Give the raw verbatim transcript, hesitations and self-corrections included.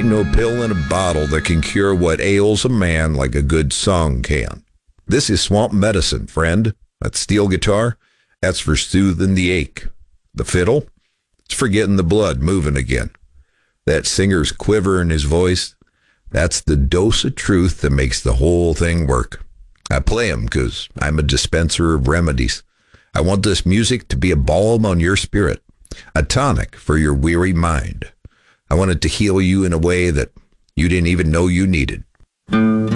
ain't no pill in a bottle that can cure what ails a man like a good song can. This is swamp medicine, friend. That steel guitar, that's for soothing the ache. The fiddle, it's for getting the blood moving again. That singer's quiver in his voice, that's the dose of truth that makes the whole thing work. I play 'em 'cause I'm a dispenser of remedies. I want this music to be a balm on your spirit, a tonic for your weary mind. I want it to heal you in a way that you didn't even know you needed.